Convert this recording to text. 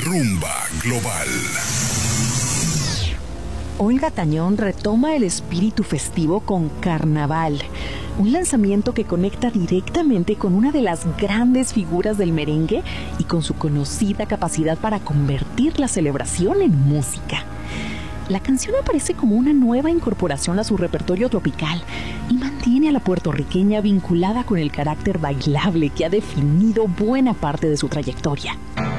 Rumba Global. Olga Tañón retoma el espíritu festivo con Carnaval, un lanzamiento que conecta directamente con una de las grandes figuras del merengue y con su conocida capacidad para convertir la celebración en música. La canción aparece como una nueva incorporación a su repertorio tropical y mantiene a la puertorriqueña vinculada con el carácter bailable que ha definido buena parte de su trayectoria.